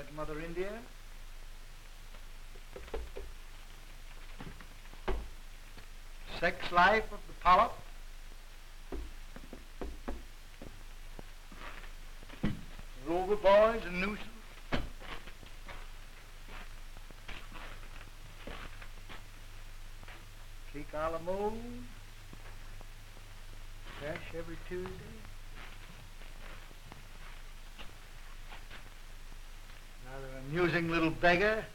that, Mother India? Sex life of the polyp? Rover boys and nooses? Clique a la mode? Cash every Tuesday? Rather amusing little beggar.